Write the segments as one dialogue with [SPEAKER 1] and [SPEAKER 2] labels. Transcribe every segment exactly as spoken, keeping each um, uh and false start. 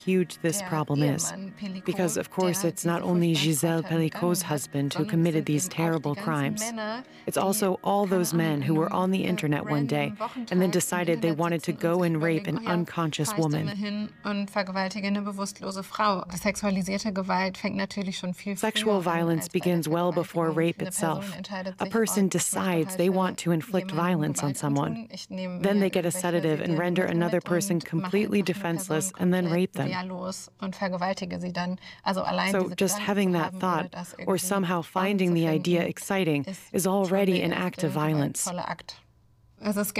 [SPEAKER 1] huge this problem is. Because, of course, it's not only Gisèle Pelicot's husband who committed these terrible crimes. It's also all those men who were on the internet one day and then decided they wanted to go and rape an unconscious woman. Sexual violence begins well before rape itself. A person decides they want to inflict violence on someone. Then they get a sedative and render another person completely defenseless and then rape them. So just having that thought, or somehow finding the idea exciting, is already an act of violence. There's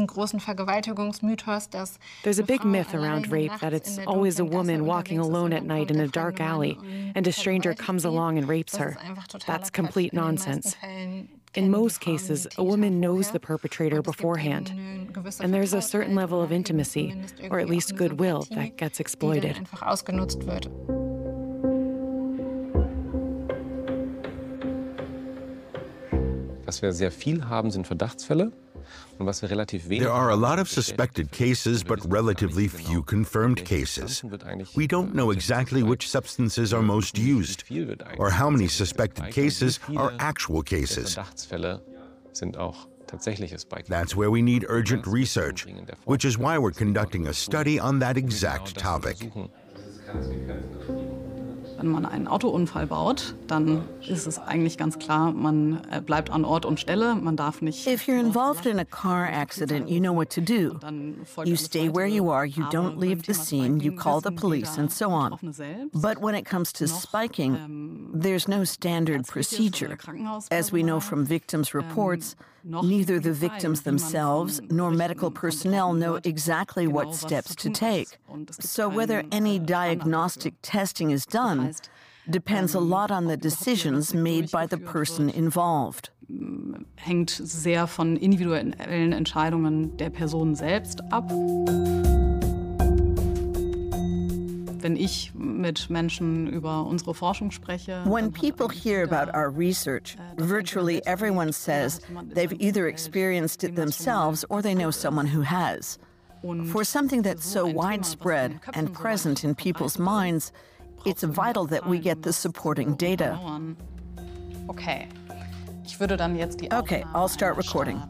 [SPEAKER 1] a big myth around rape that it's always a woman walking alone at night in a dark alley, and a stranger comes along and rapes her. That's complete nonsense. In most cases, a woman knows the perpetrator beforehand, and there's a certain level of intimacy, or at least goodwill, that gets exploited.
[SPEAKER 2] Was wir sehr viel haben, sind Verdachtsfälle.
[SPEAKER 3] There are a lot of suspected cases, but relatively few confirmed cases. We don't know exactly which substances are most used, or how many suspected cases are actual cases. That's where we need urgent research, which is why we're conducting a study on that exact topic.
[SPEAKER 4] Wenn man einen Autounfall baut, dann ist es eigentlich ganz klar, man bleibt an Ort und Stelle, man darf nicht.
[SPEAKER 5] If you're involved in a car accident, you know what to do. You stay where you are, you don't leave the scene, you call the police, and so on. But when it comes to spiking, there's no standard procedure. As we know from victims' reports, neither the victims themselves nor medical personnel know exactly what steps to take. So whether any diagnostic testing is done depends a lot on the decisions made by the person involved.
[SPEAKER 4] Hängt sehr von individuellen Entscheidungen der Person selbst ab. Wenn ich mit Menschen über unsere Forschung spreche.
[SPEAKER 5] When people hear about our research, virtually everyone says they've either experienced it themselves or they know someone who has. For something that's so widespread and present in people's minds, it's vital that we get the supporting data.
[SPEAKER 4] Okay. Ich würde dann jetzt die
[SPEAKER 5] Okay, I'll start recording.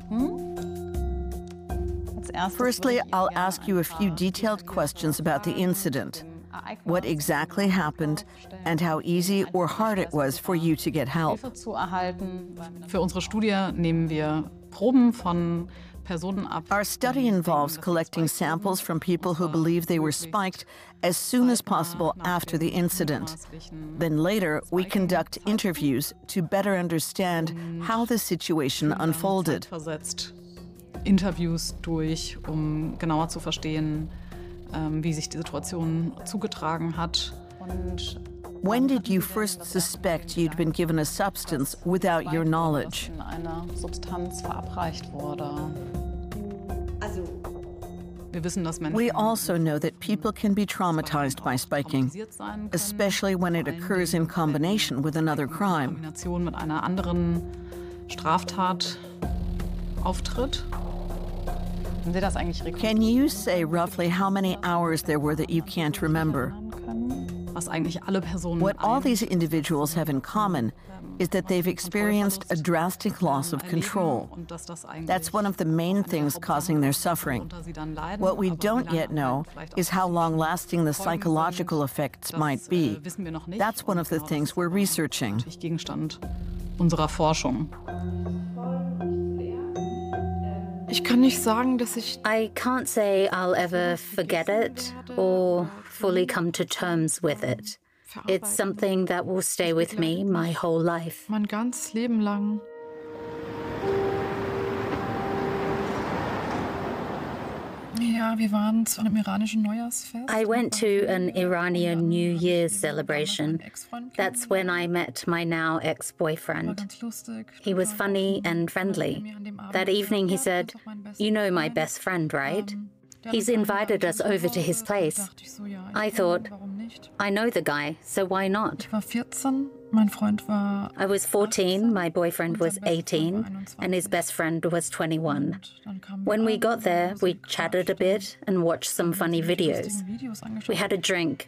[SPEAKER 5] Firstly, I'll ask you a few detailed questions about the incident. What exactly happened and how easy or hard it was for you to get help.
[SPEAKER 4] Für unsere Studie nehmen wir Proben von Personen ab.
[SPEAKER 5] Our study involves collecting samples from people who believe they were spiked as soon as possible after the incident. Then later, we conduct interviews to better understand how the situation unfolded.
[SPEAKER 4] Interviews durch, um genauer zu verstehen, wie sich die Situation zugetragen hat. Und
[SPEAKER 5] when did you first suspect you'd been given a substance without your knowledge?
[SPEAKER 4] Eine Substanz verabreicht wurde. Wir wissen, dass Menschen
[SPEAKER 5] We also know that people can be traumatized by spiking, especially when it occurs in combination with another crime.
[SPEAKER 4] In Kombination mit einer anderen Straftat auftritt.
[SPEAKER 5] Can you say roughly how many hours there were that you can't remember? What all these individuals have in common is that they've experienced a drastic loss of control. That's one of the main things causing their suffering. What we don't yet know is how long-lasting the psychological effects might be. That's one of the things we're researching.
[SPEAKER 4] Unserer Forschung. Ich kann nicht sagen, dass ich
[SPEAKER 6] I can't say I'll ever forget it or fully come to terms with it. It's something that will stay with me my whole life.
[SPEAKER 4] Mein ganzes Leben lang. Ja, wir waren zu einem iranischen Neujahrsfest.
[SPEAKER 6] I went to an Iranian New Year's celebration. That's when I met my now ex-boyfriend. He was funny and friendly. That evening he said, "You know my best friend, right? He's invited us over to his place." I thought, I know the guy, so why not? I was fourteen, my boyfriend was eighteen, and his best friend was twenty-one. When we got there, we chatted a bit and watched some funny videos. We had a drink,